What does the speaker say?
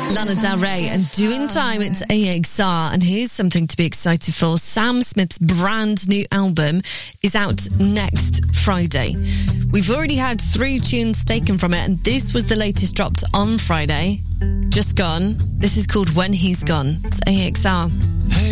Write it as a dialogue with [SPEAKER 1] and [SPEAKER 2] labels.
[SPEAKER 1] Lana Del Rey and Doing Time. It's AXR, and here's something to be excited for. Sam Smith's brand new album is out next Friday. We've already had 3 tunes taken from it, and this was the latest dropped on Friday. Just gone. This is called When He's Gone. It's AXR.